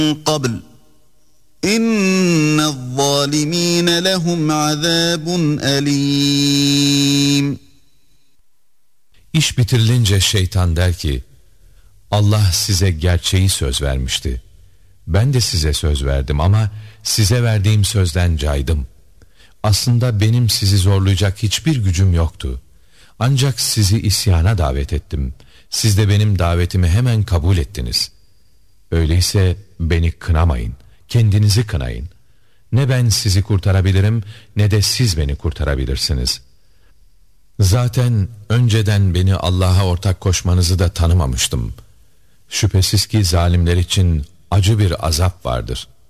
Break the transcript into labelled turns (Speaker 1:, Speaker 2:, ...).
Speaker 1: قبل إن الظالمين لهم عذاب أليم.
Speaker 2: İş bitirilince şeytan der ki, Allah size gerçeği söz vermişti. Ben de size söz verdim ama size verdiğim sözden caydım. Aslında benim sizi zorlayacak hiçbir gücüm yoktu. Ancak sizi isyana davet ettim. Siz de benim davetimi hemen kabul ettiniz. Öyleyse beni kınamayın, kendinizi kınayın. Ne ben sizi kurtarabilirim ne de siz beni kurtarabilirsiniz. Zaten önceden beni Allah'a ortak koşmanızı da tanımamıştım. Şüphesiz ki zalimler için acı bir azap vardır.''